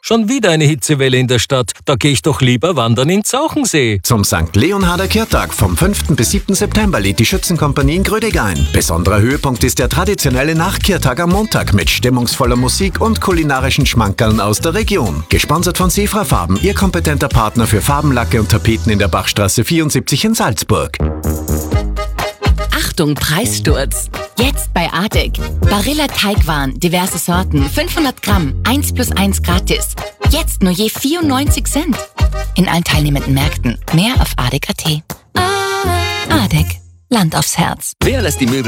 Schon wieder eine Hitzewelle in der Stadt. Da gehe ich doch lieber wandern in Zauchensee. Zum St. Leonharder Kirtag vom 5. bis 7. September lädt die Schützenkompanie in Grödig ein. Besonderer Höhepunkt ist der traditionelle Nachkirtag am Montag mit stimmungsvoller Musik und kulinarischen Schmankerln aus der Region. Gesponsert von Sefra Farben, Ihr kompetenter Partner für Farbenlacke und Tapeten in der Bachstraße 74 in Salzburg. Achtung, Preissturz! Jetzt bei Adek. Barilla Teigwaren, diverse Sorten, 500 Gramm, 1+1 gratis. Jetzt nur je 94 Cent. In allen teilnehmenden Märkten. Mehr auf adek.at. Adek. Land aufs Herz. Wer lässt die Möbel